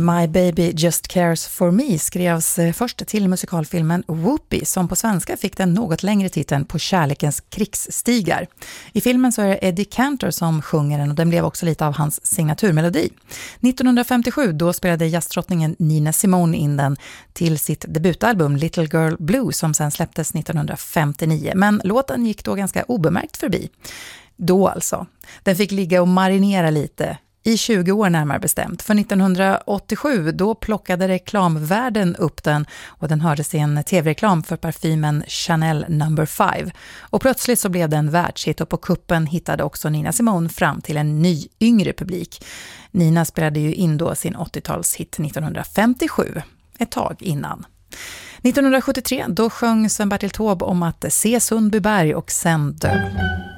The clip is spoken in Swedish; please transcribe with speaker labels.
Speaker 1: My Baby Just Cares For Me skrevs först till musikalfilmen Whoopi som på svenska fick den något längre titeln På kärlekens krigsstigar. I filmen så är det Eddie Cantor som sjunger den och den blev också lite av hans signaturmelodi. 1957 då spelade jazzdrottningen Nina Simone in den till sitt debutalbum Little Girl Blue som sen släpptes 1959. Men låten gick då ganska obemärkt förbi. Då alltså. Den fick ligga och marinera lite. I 20 år närmare bestämt. För 1987 då plockade reklamvärlden upp den och den hördes i en tv-reklam för parfymen Chanel No. 5. Och plötsligt så blev det en världshit och på kuppen hittade också Nina Simone fram till en ny yngre publik. Nina spelade ju in då sin 80-talshit 1957, ett tag innan. 1973 då sjöng Sven-Bertil Taube om att se Sundbyberg och sen dö.